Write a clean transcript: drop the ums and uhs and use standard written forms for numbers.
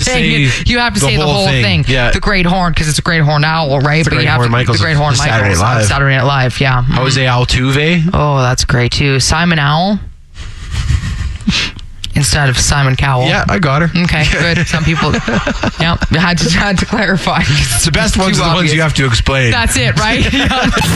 saying it. You have to say the whole thing. Yeah. The Great Horn, because it's a Great Horn Owl, right? The Great Horn Michaels. The Great Horn Michaels. Saturday Night Live, yeah. Jose Altuve. Oh, that's great too. Simon Owl. Instead of Simon Cowell. Yeah, I got her. Okay, good. Some people, yeah, had to clarify. It's the best ones are the ones you have to explain. That's it, right? Yeah.